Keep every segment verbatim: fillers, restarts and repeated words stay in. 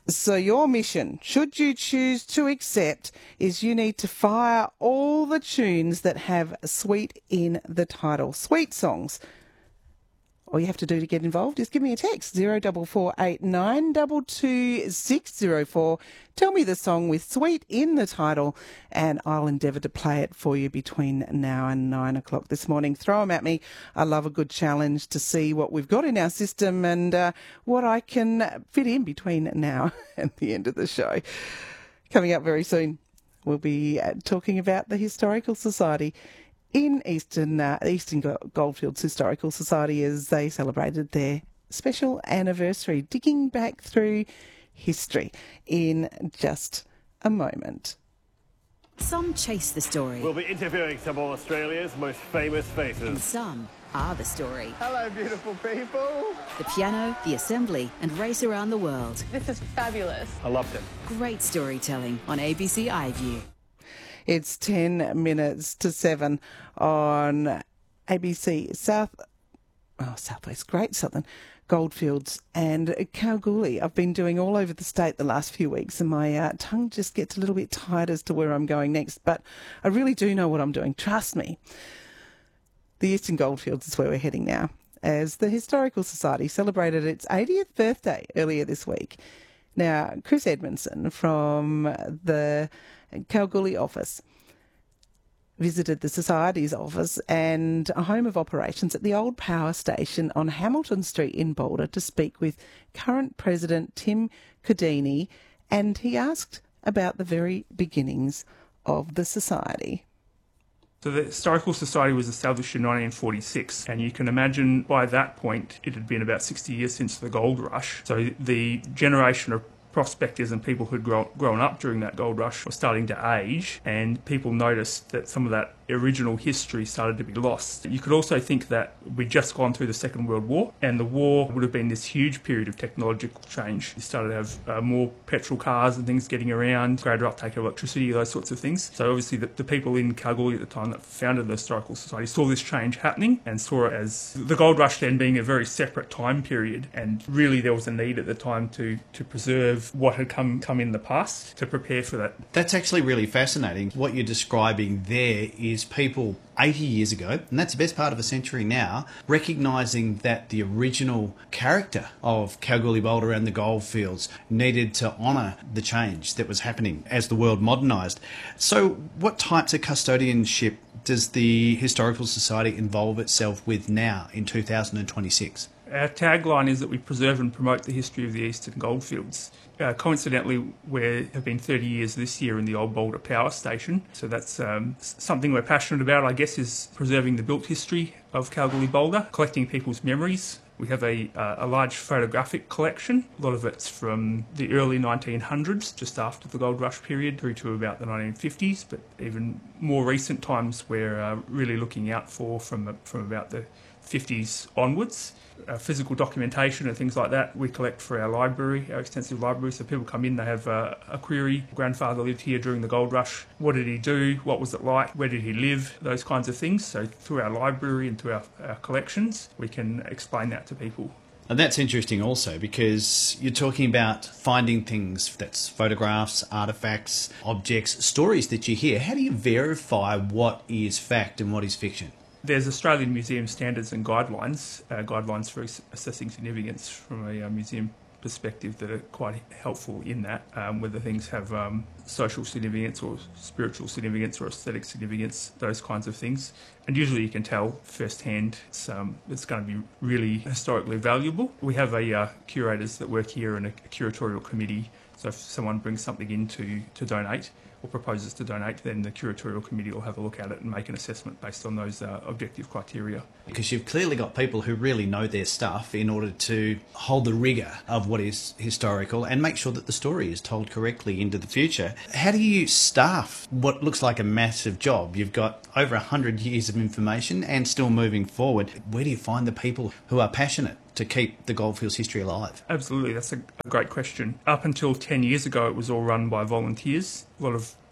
So your mission, should you choose to accept, is you need to fire all the tunes that have sweet in the title. Sweet songs. All you have to do to get involved is give me a text, zero four four eight nine two two six zero four. Tell me the song with sweet in the title and I'll endeavour to play it for you between now and nine o'clock this morning. Throw them at me. I love a good challenge to see what we've got in our system and uh, what I can fit in between now and the end of the show. Coming up very soon, we'll be uh, talking about the Historical Society in Eastern uh, Eastern Goldfields Historical Society as they celebrated their special anniversary, digging back through history in just a moment. Some chase the story. We'll be interviewing some of Australia's most famous faces. And some are the story. Hello, beautiful people. The piano, the assembly, and race around the world. This is fabulous. I loved it. Great storytelling on A B C iView. It's ten minutes to seven on A B C South, oh, Southwest, Great Southern Goldfields and Kalgoorlie. I've been doing all over the state the last few weeks and my uh, tongue just gets a little bit tired as to where I'm going next, but I really do know what I'm doing. Trust me. The Eastern Goldfields is where we're heading now, as the Historical Society celebrated its eightieth birthday earlier this week. Now, Chris Edmondson from the Kalgoorlie office visited the Society's office and a home of operations at the old power station on Hamilton Street in Boulder to speak with current President Tim Cadini, and he asked about the very beginnings of the Society. So the Historical Society was established in nineteen forty-six, and you can imagine by that point it had been about sixty years since the gold rush. So the generation of prospectors and people who'd grown, grown up during that gold rush were starting to age, and people noticed that some of that original history started to be lost. You could also think that we'd just gone through the Second World War, and the war would have been this huge period of technological change. You started to have uh, more petrol cars and things getting around, greater uptake of electricity, those sorts of things. So obviously the, the people in Kalgoorlie at the time that founded the Historical Society saw this change happening and saw it as the gold rush then being a very separate time period, and really there was a need at the time to, to preserve what had come, come in the past to prepare for that. That's actually really fascinating. What you're describing there is people eighty years ago, and that's the best part of a century now, recognising that the original character of Kalgoorlie Boulder and the goldfields needed to honour the change that was happening as the world modernised. So what types of custodianship does the Historical Society involve itself with now in two thousand twenty-six? Our tagline is that we preserve and promote the history of the Eastern Goldfields. Uh, coincidentally, we have been thirty years this year in the old Boulder Power Station, so that's um, something we're passionate about, I guess, is preserving the built history of Kalgoorlie Boulder, collecting people's memories. We have a, uh, a large photographic collection. A lot of it's from the early nineteen hundreds, just after the gold rush period, through to about the nineteen fifties, but even more recent times we're uh, really looking out for from, from about the fifties onwards. Uh, physical documentation and things like that we collect for our library, our extensive library. So people come in, they have uh, a query. Grandfather lived here during the gold rush. What did he do? What was it like? Where did he live? Those kinds of things. So through our library and through our, our collections, we can explain that to people. And that's interesting also, because you're talking about finding things, that's photographs, artefacts, objects, stories that you hear. How do you verify what is fact and what is fiction? There's Australian Museum Standards and Guidelines, uh, guidelines for assessing significance from a uh, museum perspective that are quite helpful in that, um, whether things have um, social significance or spiritual significance or aesthetic significance, those kinds of things. And usually you can tell firsthand it's, um, it's going to be really historically valuable. We have a uh, curators that work here and a curatorial committee, so if someone brings something in to, to donate, or proposes to donate, then the curatorial committee will have a look at it and make an assessment based on those uh, objective criteria. Because you've clearly got people who really know their stuff in order to hold the rigour of what is historical and make sure that the story is told correctly into the future. How do you staff what looks like a massive job? You've got over one hundred years of information and still moving forward. Where do you find the people who are passionate to keep the Goldfields history alive? Absolutely, that's a great question. Up until ten years ago, it was all run by volunteers. A lot of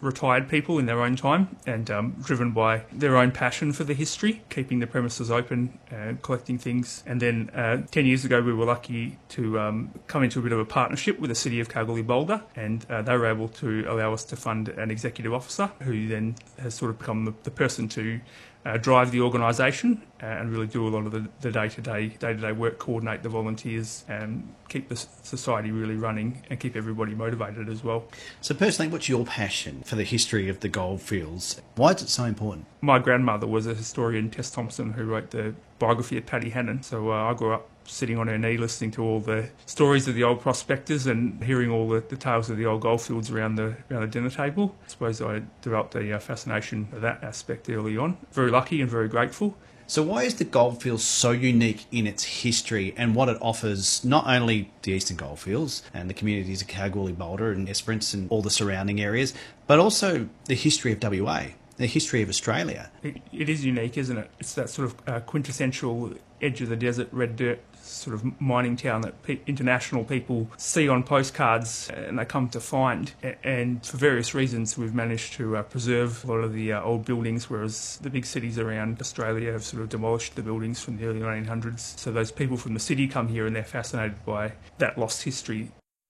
retired people in their own time and um, driven by their own passion for the history, keeping the premises open, uh, collecting things. And then uh, ten years ago we were lucky to um, come into a bit of a partnership with the City of Kalgoorlie-Boulder, and uh, they were able to allow us to fund an executive officer who then has sort of become the, the person to Uh, drive the organisation uh, and really do a lot of the, the day-to-day day-to-day work, coordinate the volunteers and keep the society really running and keep everybody motivated as well. So personally, what's your passion for the history of the goldfields? Why is it so important? My grandmother was a historian, Tess Thompson, who wrote the biography of Paddy Hannon. So uh, I grew up sitting on her knee listening to all the stories of the old prospectors and hearing all the, the tales of the old goldfields around the around the dinner table. I suppose I developed a uh, fascination for that aspect early on. Very lucky and very grateful. So why is the goldfields so unique in its history and what it offers not only the Eastern Goldfields and the communities of Kalgoorlie-Boulder and Esperance and all the surrounding areas, but also the history of W A, the history of Australia? It, it is unique, isn't it? It's that sort of uh, quintessential edge of the desert, red dirt sort of mining town that pe- international people see on postcards and they come to find. And for various reasons, we've managed to uh, preserve a lot of the uh, old buildings, whereas the big cities around Australia have sort of demolished the buildings from the early nineteen hundreds. So those people from the city come here and they're fascinated by that lost history.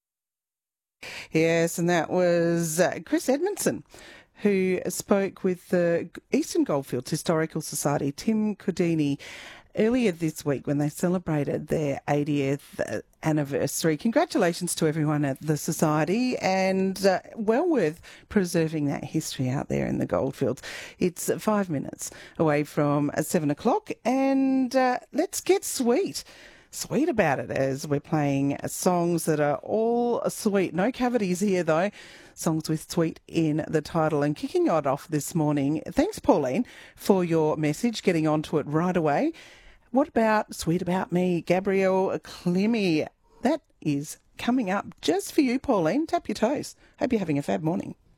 Yes, and that was uh, Chris Edmondson, who spoke with the Eastern Goldfields Historical Society, Tim Cordini, earlier this week when they celebrated their eightieth anniversary. Congratulations to everyone at the Society, and uh, well worth preserving that history out there in the goldfields. It's five minutes away from seven o'clock, and uh, let's get sweet. Sweet about it as we're playing songs that are all sweet. No cavities here, though. Songs with sweet in the title. And kicking it off this morning, thanks, Pauline, for your message, getting onto it right away. What about Sweet About Me, Gabrielle Clemmy? That is coming up just for you, Pauline. Tap your toes. Hope you're having a fab morning.